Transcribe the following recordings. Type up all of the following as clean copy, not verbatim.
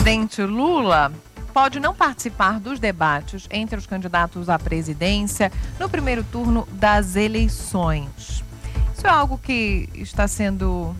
presidente Lula pode não participar dos debates entre os candidatos à presidência no primeiro turno das eleições. Isso é algo que está sendo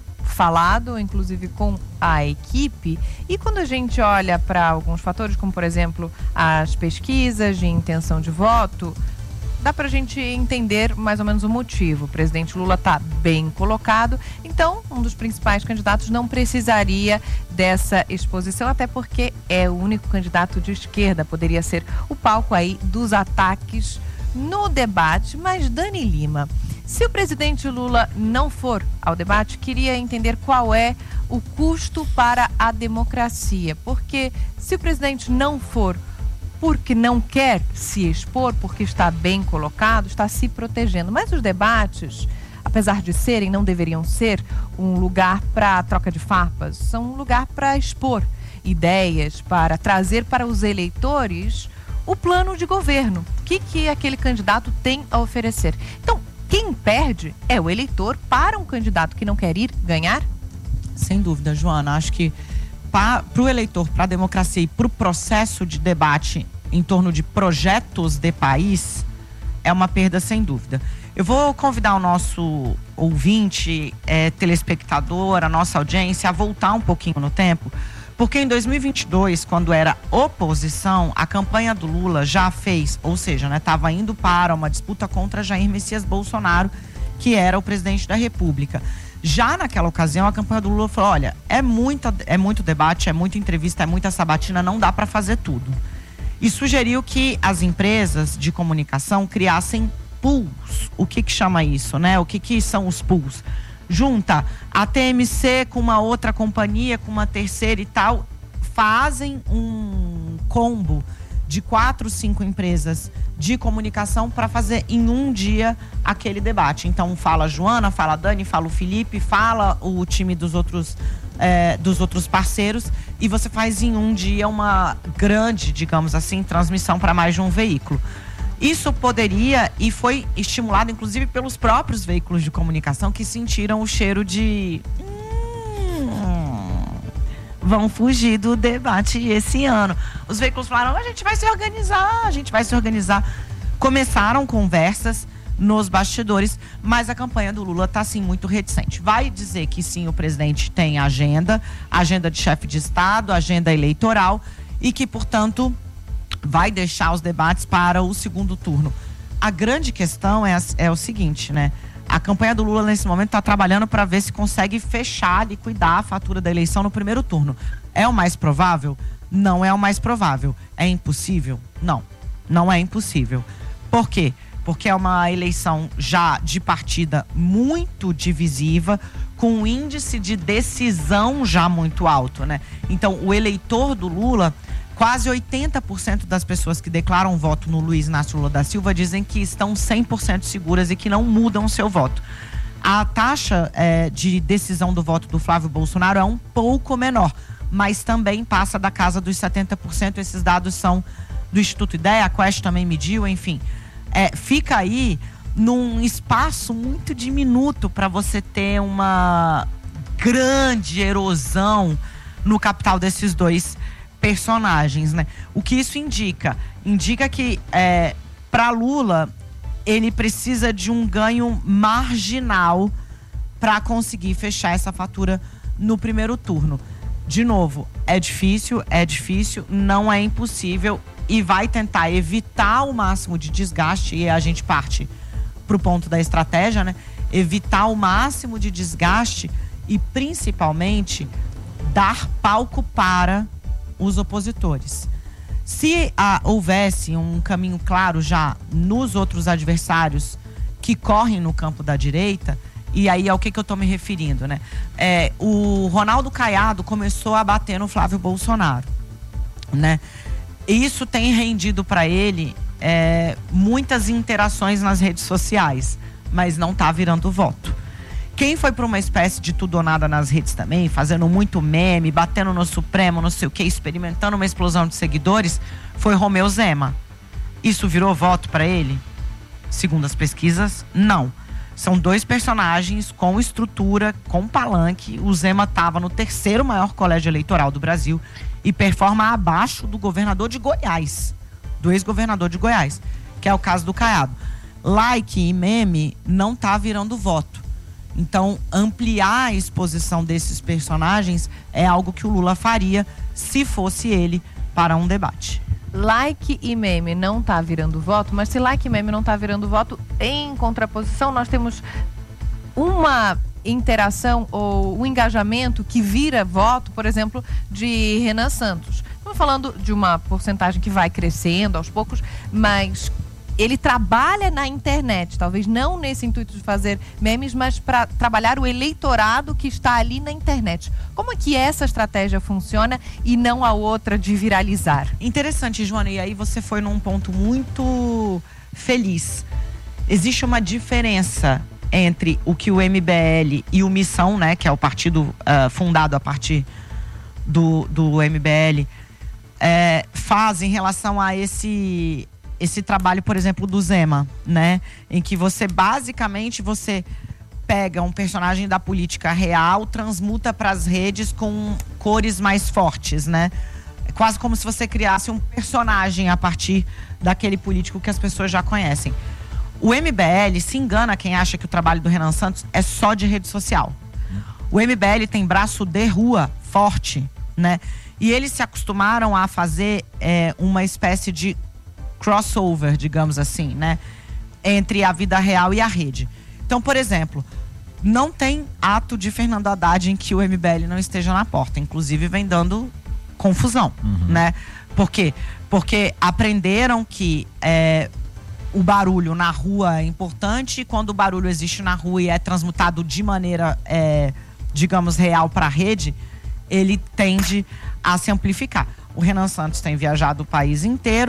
falado, inclusive com a equipe, e quando a gente olha para alguns fatores, como por exemplo as pesquisas de intenção de voto, dá para a gente entender mais ou menos o motivo. O presidente Lula está bem colocado, então um dos principais candidatos não precisaria dessa exposição, até porque é o único candidato de esquerda, poderia ser o palco aí dos ataques no debate. Mas Dani Lima, se o presidente Lula não for ao debate, queria entender qual é o custo para a democracia, porque se o presidente não for porque não quer se expor, porque está bem colocado, está se protegendo. Mas os debates, apesar de serem, não deveriam ser um lugar para troca de farpas, são um lugar para expor ideias, para trazer para os eleitores o plano de governo, o que aquele candidato tem a oferecer. Então, quem perde é o eleitor para um candidato que não quer ir ganhar? Sem dúvida, Joana. Acho que para o eleitor, para a democracia e para o processo de debate em torno de projetos de país, é uma perda sem dúvida. Eu vou convidar o nosso ouvinte, telespectador, a nossa audiência a voltar um pouquinho no tempo, porque em 2022, quando era oposição, a campanha do Lula já fez, ou seja, estava indo para uma disputa contra Jair Messias Bolsonaro, que era o presidente da República. Já naquela ocasião, a campanha do Lula falou: olha, é muito debate, é muita entrevista, é muita sabatina, não dá para fazer tudo. E sugeriu que as empresas de comunicação criassem pools. O que chama isso, né? O que são os pools? Junta a TMC com uma outra companhia, com uma terceira e tal, fazem um combo de 4, 5 empresas de comunicação para fazer em um dia aquele debate. Então fala a Joana, fala a Dani, fala o Felipe, fala o time dos outros parceiros, e você faz em um dia uma grande, digamos assim, transmissão para mais de um veículo. Isso poderia, e foi estimulado inclusive pelos próprios veículos de comunicação, que sentiram o cheiro de vão fugir do debate esse ano. Os veículos falaram: a gente vai se organizar. Começaram conversas nos bastidores, mas a campanha do Lula está sim muito reticente. Vai dizer que sim, o presidente tem agenda de chefe de Estado, agenda eleitoral, e que, portanto, vai deixar os debates para o segundo turno. A grande questão é o seguinte, né? A campanha do Lula, nesse momento, está trabalhando para ver se consegue fechar, liquidar a fatura da eleição no primeiro turno. É o mais provável? Não é o mais provável. É impossível? Não é impossível. Por quê? Porque é uma eleição já de partida muito divisiva, com um índice de decisão já muito alto, né? Então, o eleitor do Lula, quase 80% das pessoas que declaram voto no Luiz Inácio Lula da Silva dizem que estão 100% seguras e que não mudam o seu voto. A taxa de decisão do voto do Flávio Bolsonaro é um pouco menor, mas também passa da casa dos 70%. Esses dados são do Instituto Ideia, a Quest também mediu, enfim. Fica aí num espaço muito diminuto para você ter uma grande erosão no capital desses dois personagens, né? O que isso indica? Indica que para Lula ele precisa de um ganho marginal para conseguir fechar essa fatura no primeiro turno. De novo, é difícil, não é impossível, e vai tentar evitar o máximo de desgaste, e a gente parte pro ponto da estratégia, né? Evitar o máximo de desgaste e principalmente dar palco para os opositores. Se houvesse um caminho claro já nos outros adversários que correm no campo da direita, e aí ao que eu estou me referindo, né? O Ronaldo Caiado começou a bater no Flávio Bolsonaro, né? Isso tem rendido para ele muitas interações nas redes sociais, mas não está virando voto. Quem foi para uma espécie de tudo ou nada nas redes também, fazendo muito meme, batendo no Supremo, não sei o que, experimentando uma explosão de seguidores, foi Romeu Zema. Isso virou voto para ele? Segundo as pesquisas, não. São 2 personagens com estrutura, com palanque. O Zema estava no 3º maior colégio eleitoral do Brasil e performa abaixo do governador de Goiás, do ex-governador de Goiás, que é o caso do Caiado. Like e meme não tá virando voto. Então, ampliar a exposição desses personagens é algo que o Lula faria se fosse ele para um debate. Like e meme não tá virando voto, mas se like e meme não tá virando voto, em contraposição nós temos uma interação ou um engajamento que vira voto, por exemplo, de Renan Santos. Estamos falando de uma porcentagem que vai crescendo aos poucos, mas ele trabalha na internet, talvez não nesse intuito de fazer memes, mas para trabalhar o eleitorado que está ali na internet. Como é que essa estratégia funciona e não a outra de viralizar? Interessante, Joana, e aí você foi num ponto muito feliz. Existe uma diferença entre o que o MBL e o Missão, né, que é o partido fundado a partir do MBL, faz em relação a esse trabalho, por exemplo, do Zema, né? Em que você pega um personagem da política real, transmuta para as redes com cores mais fortes, né? É quase como se você criasse um personagem a partir daquele político que as pessoas já conhecem. O MBL se engana quem acha que o trabalho do Renan Santos é só de rede social. O MBL tem braço de rua forte, né? E eles se acostumaram a fazer uma espécie de crossover, digamos assim, né? Entre a vida real e a rede. Então, por exemplo, não tem ato de Fernando Haddad em que o MBL não esteja na porta. Inclusive, vem dando confusão, né? Por quê? Porque aprenderam que o barulho na rua é importante e quando o barulho existe na rua e é transmutado de maneira, digamos, real para a rede, ele tende a se amplificar. O Renan Santos tem viajado o país inteiro.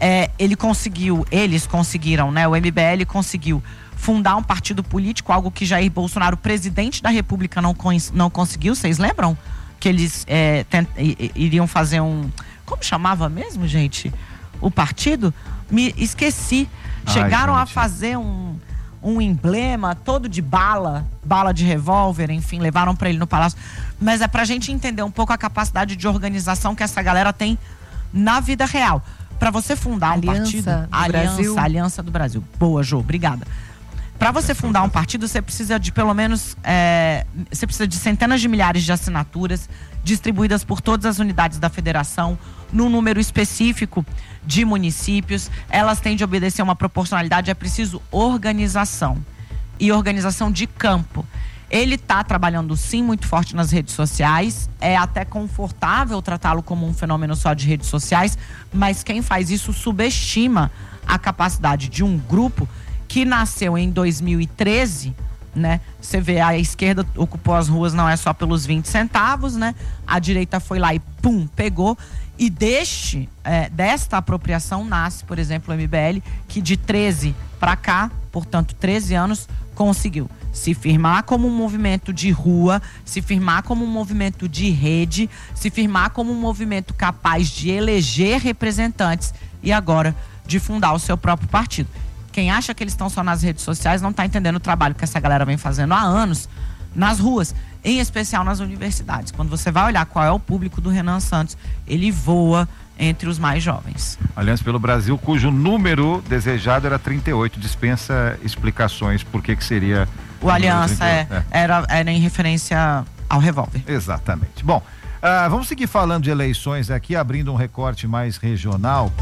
Eles conseguiram, né? O MBL conseguiu fundar um partido político, algo que Jair Bolsonaro, presidente da República, não conseguiu. Vocês lembram? Que eles iriam fazer como chamava mesmo, gente? O partido? Me esqueci. Chegaram a fazer um emblema todo de bala de revólver, enfim, levaram para ele no Palácio. Mas é pra gente entender um pouco a capacidade de organização que essa galera tem na vida real. Para você fundar um partido, Aliança do Brasil. Boa, Jô, obrigada. Para você fundar um partido, você precisa de pelo menos, você precisa de centenas de milhares de assinaturas distribuídas por todas as unidades da federação, num número específico de municípios. Elas têm de obedecer uma proporcionalidade, é preciso organização. E organização de campo. Ele está trabalhando sim muito forte nas redes sociais, é até confortável tratá-lo como um fenômeno só de redes sociais, mas quem faz isso subestima a capacidade de um grupo que nasceu em 2013, né? Você vê, a esquerda ocupou as ruas não é só pelos 20 centavos, né? A direita foi lá e pum, pegou. E desta apropriação nasce, por exemplo, o MBL, que de 13 para cá, portanto 13 anos, conseguiu se firmar como um movimento de rua, se firmar como um movimento de rede, se firmar como um movimento capaz de eleger representantes e agora de fundar o seu próprio partido. Quem acha que eles estão só nas redes sociais não está entendendo o trabalho que essa galera vem fazendo há anos nas ruas, em especial nas universidades. Quando você vai olhar qual é o público do Renan Santos, ele voa entre os mais jovens. Aliança pelo Brasil, cujo número desejado era 38, dispensa explicações por que seria... O Aliança era em referência ao revólver. Exatamente. Bom, vamos seguir falando de eleições aqui, abrindo um recorte mais regional.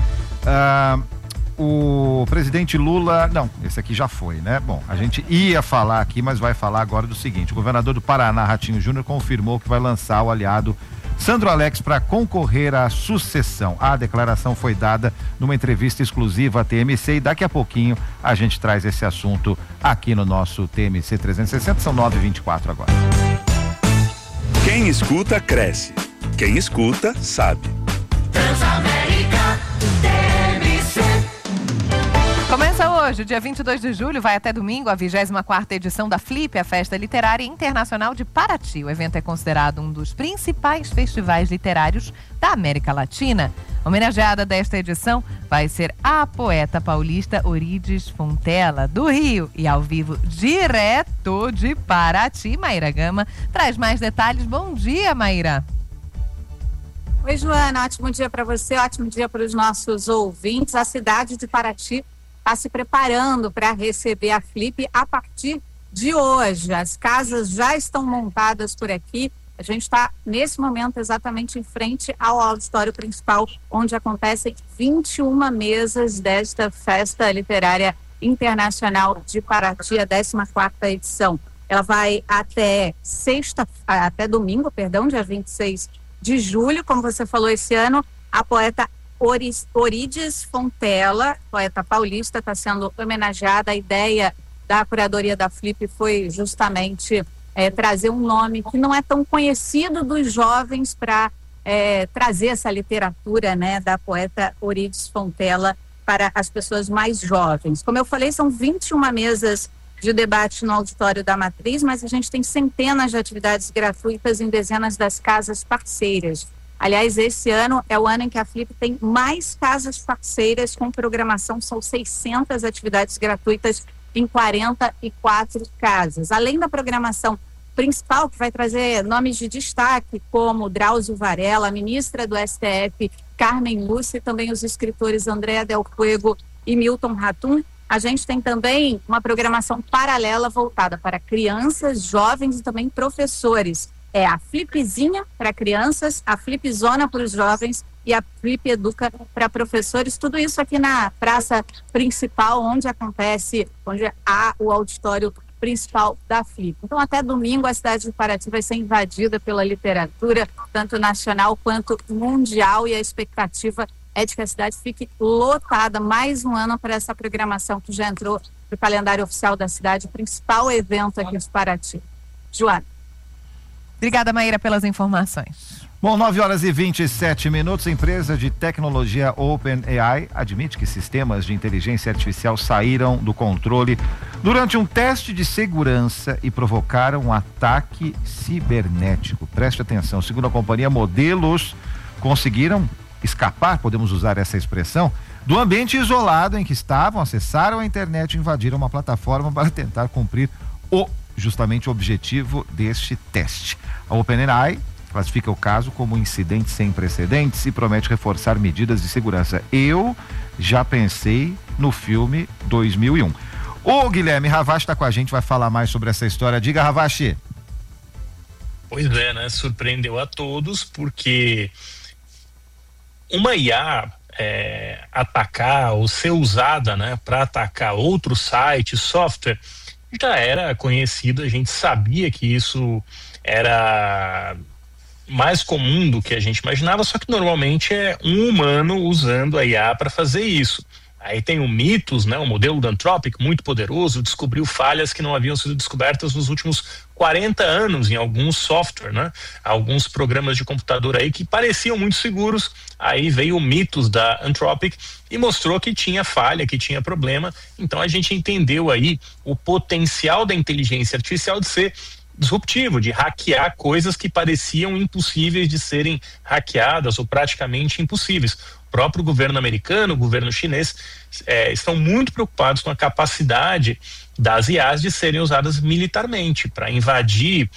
O presidente Lula... Não, esse aqui já foi, né? Bom, a gente ia falar aqui, mas vai falar agora do seguinte. O governador do Paraná, Ratinho Júnior, confirmou que vai lançar o aliado Sandro Alex para concorrer à sucessão. A declaração foi dada numa entrevista exclusiva à TMC e daqui a pouquinho a gente traz esse assunto aqui no nosso TMC 360, são 9h24 agora. Quem escuta, cresce. Quem escuta, sabe. Transamérica TMC. Começa hoje, dia 22 de julho, vai até domingo, a 24ª edição da Flip, a Festa Literária Internacional de Paraty. O evento é considerado um dos principais festivais literários da América Latina. Homenageada desta edição vai ser a poeta paulista Orides Fontela, do Rio, e ao vivo direto de Paraty. Maíra Gama traz mais detalhes. Bom dia, Maíra. Oi, Joana, ótimo dia para você, ótimo dia para os nossos ouvintes. A cidade de Paraty está se preparando para receber a Flip a partir de hoje. As casas já estão montadas por aqui. A gente está, nesse momento, exatamente em frente ao auditório principal, onde acontecem 21 mesas desta Festa Literária Internacional de Paraty, a 14ª edição. Ela vai até domingo, dia 26 de julho. Como você falou, esse ano, a poeta Orides Fontela, poeta paulista, está sendo homenageada. A ideia da curadoria da Flip foi justamente trazer um nome que não é tão conhecido dos jovens para trazer essa literatura, né, da poeta Orides Fontela para as pessoas mais jovens. Como eu falei, são 21 mesas de debate no auditório da Matriz, mas a gente tem centenas de atividades gratuitas em dezenas das casas parceiras. Aliás, esse ano é o ano em que a Flip tem mais casas parceiras com programação, são 600 atividades gratuitas em 44 casas. Além da programação principal, que vai trazer nomes de destaque, como Drauzio Varela, a ministra do STF, Carmen Lúcia, e também os escritores Andréa Del Fuego e Milton Ratum, a gente tem também uma programação paralela voltada para crianças, jovens e também professores. É a Flipzinha para crianças, a Flipzona para os jovens e a Flip Educa para professores. Tudo isso aqui na praça principal, onde há o auditório principal da Flip. Então, até domingo, a cidade de Paraty vai ser invadida pela literatura, tanto nacional quanto mundial, e a expectativa é de que a cidade fique lotada mais um ano para essa programação que já entrou no calendário oficial da cidade, o principal evento aqui de Paraty. Joana. Obrigada, Maíra, pelas informações. Bom, 9h27. A empresa de tecnologia OpenAI admite que sistemas de inteligência artificial saíram do controle durante um teste de segurança e provocaram um ataque cibernético. Preste atenção, segundo a companhia, modelos conseguiram escapar, podemos usar essa expressão, do ambiente isolado em que estavam, acessaram a internet e invadiram uma plataforma para tentar cumprir justamente o objetivo deste teste. A OpenAI classifica o caso como um incidente sem precedentes e promete reforçar medidas de segurança. Eu já pensei no filme 2001. O Guilherme Ravache está com a gente, vai falar mais sobre essa história. Diga, Ravache. Pois é, né? Surpreendeu a todos, porque uma IA atacar ou ser usada, né, para atacar outro site, software, já era conhecido, a gente sabia que isso era mais comum do que a gente imaginava, só que normalmente é um humano usando a IA para fazer isso. Aí tem o Mythos, né, o modelo da Anthropic, muito poderoso, descobriu falhas que não haviam sido descobertas nos últimos 40 anos em alguns software, né, alguns programas de computador aí que pareciam muito seguros. Aí veio o Mythos da Anthropic e mostrou que tinha falha, que tinha problema. Então a gente entendeu aí o potencial da inteligência artificial de ser disruptivo, de hackear coisas que pareciam impossíveis de serem hackeadas ou praticamente impossíveis. O próprio governo americano, o governo chinês estão muito preocupados com a capacidade das IAs de serem usadas militarmente para invadir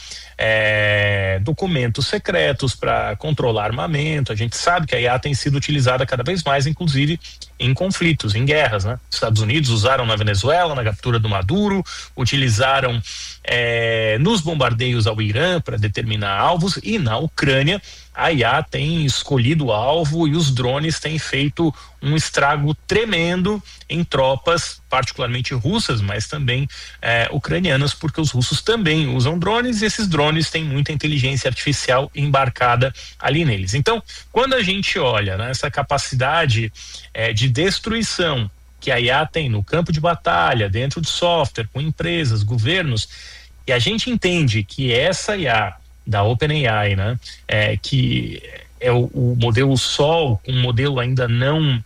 documentos secretos, para controlar armamento. A gente sabe que a IA tem sido utilizada cada vez mais, inclusive em conflitos, em guerras, né? Os Estados Unidos usaram na Venezuela, na captura do Maduro, utilizaram nos bombardeios ao Irã para determinar alvos, e na Ucrânia a IA tem escolhido o alvo e os drones têm feito um estrago tremendo em tropas, particularmente russas, mas também ucranianas, porque os russos também usam drones e esses drones têm muita inteligência artificial embarcada ali neles. Então, quando a gente olha, né, essa capacidade de destruição que a IA tem no campo de batalha, dentro de software, com empresas, governos, e a gente entende que essa IA da OpenAI, né, que é o modelo Sol, um modelo ainda não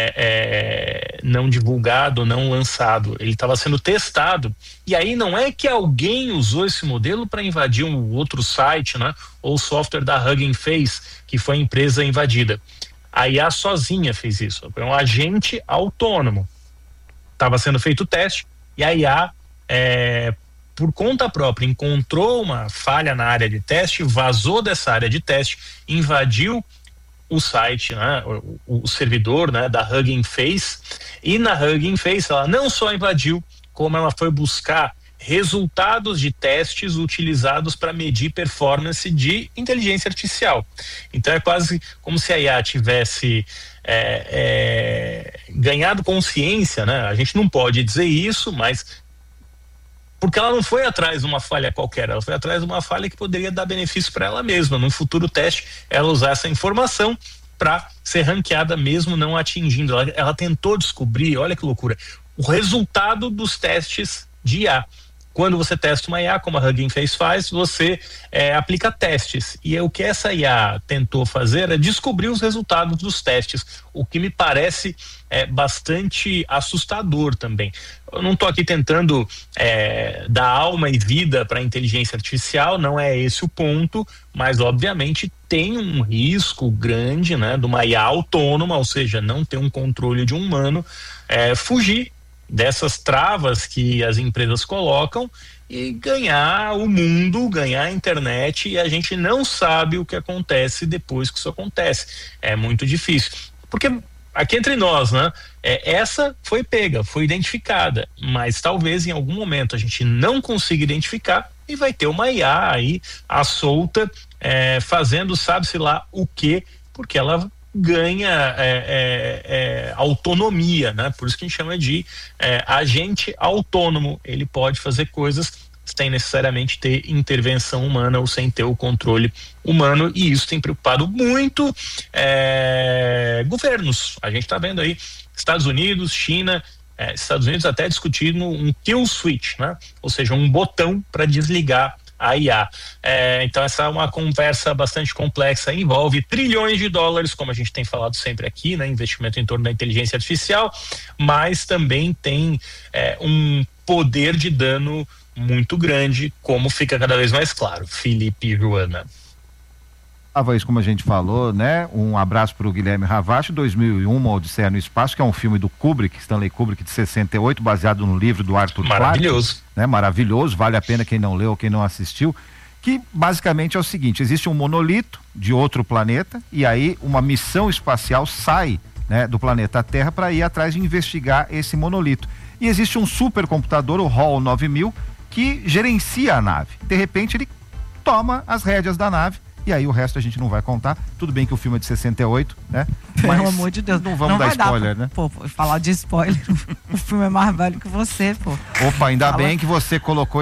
divulgado, não lançado, ele estava sendo testado, e aí não é que alguém usou esse modelo para invadir um outro site, né, ou software da Hugging Face, que foi a empresa invadida. A IA sozinha fez isso. Foi um agente autônomo. Estava sendo feito o teste e a IA, por conta própria, encontrou uma falha na área de teste, vazou dessa área de teste, invadiu o site, né, o servidor, né, da Hugging Face, e na Hugging Face ela não só invadiu, como ela foi buscar resultados de testes utilizados para medir performance de inteligência artificial. Então é quase como se a IA tivesse ganhado consciência, né? A gente não pode dizer isso, mas porque ela não foi atrás de uma falha qualquer, ela foi atrás de uma falha que poderia dar benefício para ela mesma. Num futuro teste, ela usar essa informação para ser ranqueada mesmo não atingindo. Ela tentou descobrir, olha que loucura, o resultado dos testes de IA. Quando você testa uma IA, como a Hugging Face faz, você aplica testes. E o que essa IA tentou fazer é descobrir os resultados dos testes, o que me parece bastante assustador também. Eu não estou aqui tentando dar alma e vida para a inteligência artificial, não é esse o ponto, mas obviamente tem um risco grande, né, de uma IA autônoma, ou seja, não ter um controle de um humano, fugir dessas travas que as empresas colocam e ganhar o mundo, ganhar a internet, e a gente não sabe o que acontece depois que isso acontece. É muito difícil. Porque aqui entre nós, né? Essa foi pega, foi identificada, mas talvez em algum momento a gente não consiga identificar e vai ter uma IA aí à solta, fazendo sabe-se lá o quê, porque ela ganha autonomia, né? Por isso que a gente chama de agente autônomo. Ele pode fazer coisas sem necessariamente ter intervenção humana ou sem ter o controle humano, e isso tem preocupado muito governos. A gente está vendo aí Estados Unidos, China, Estados Unidos até discutindo um kill switch, né? Ou seja, um botão para desligar a IA. Então essa é uma conversa bastante complexa, envolve trilhões de dólares, como a gente tem falado sempre aqui, né? Investimento em torno da inteligência artificial, mas também tem um poder de dano muito grande, como fica cada vez mais claro. Felipe e Joana. Isso, como a gente falou, né? Um abraço para o Guilherme Ravache. 2001, Uma Odisseia no Espaço, que é um filme do Kubrick, Stanley Kubrick, de 68, baseado no livro do Arthur Clarke. Maravilhoso. Né? Maravilhoso, vale a pena quem não leu ou quem não assistiu, que basicamente é o seguinte: existe um monolito de outro planeta, e aí uma missão espacial sai, né, do planeta Terra para ir atrás de investigar esse monolito. E existe um supercomputador, o HAL 9000, que gerencia a nave. De repente ele toma as rédeas da nave, e aí o resto a gente não vai contar. Tudo bem que o filme é de 68, né? Pelo amor de Deus. Não vamos dar spoiler, né? Pô, falar de spoiler, o filme é mais velho que você, pô. Opa, ainda bem que você colocou